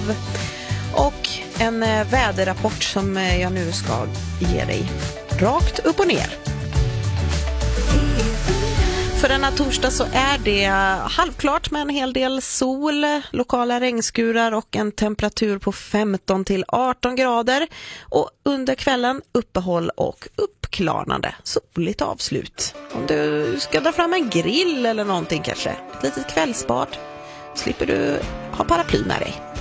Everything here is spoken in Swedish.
av. Och en väderrapport som jag nu ska ge dig rakt upp och ner. För denna torsdag så är det halvklart med en hel del sol, lokala regnskurar och en temperatur på 15 till 18 grader. Och under kvällen uppehåll och uppklarnande, soligt avslut. Om du ska dra fram en grill eller någonting kanske, ett litet kvällsbad, slipper du ha paraply med dig.